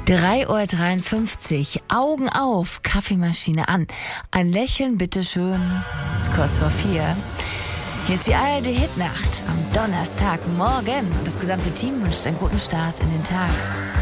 3:53 Uhr, Augen auf, Kaffeemaschine an. Ein Lächeln, bitteschön. Ist kurz vor 4. Hier ist die ARD Hitnacht am Donnerstagmorgen. Und das gesamte Team wünscht einen guten Start in den Tag.